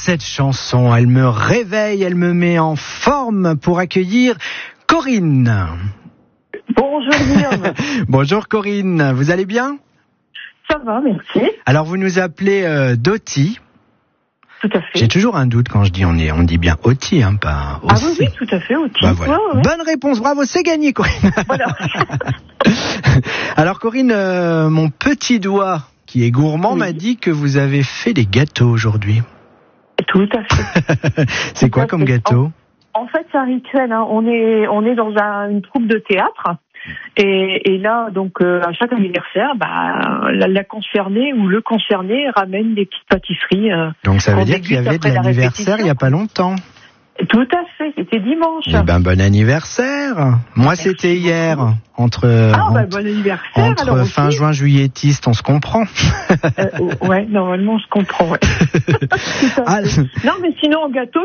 cette chanson, elle me réveille, elle me met en forme pour accueillir Corinne. Bonjour Guillaume. Bonjour Corinne, vous allez bien ? Ça va, merci. Alors vous nous appelez d'Oti. Tout à fait. J'ai toujours un doute quand je dis on dit bien Oti, hein, pas aussi. Ah oui, tout à fait, Oti. Bah, voilà. Ouais. Bonne réponse, bravo, c'est gagné Corinne. Voilà. Alors Corinne, mon petit doigt qui est gourmand m'a dit que vous avez fait des gâteaux aujourd'hui. Tout à fait. C'est quoi comme gâteau ? En fait, c'est un rituel. Hein. On est dans une troupe de théâtre. Et là, donc, à chaque anniversaire, la concernée ou le concerné ramène des petites pâtisseries. Donc ça veut dire qu'il y avait de l'anniversaire il n'y a pas longtemps. Tout à fait, c'était dimanche. Eh ben, bon anniversaire. Moi, c'était hier. Bon anniversaire. Entre fin juin, juilletiste, on se comprend. Ouais, normalement, on se comprend, ouais. Non, mais sinon, en gâteau,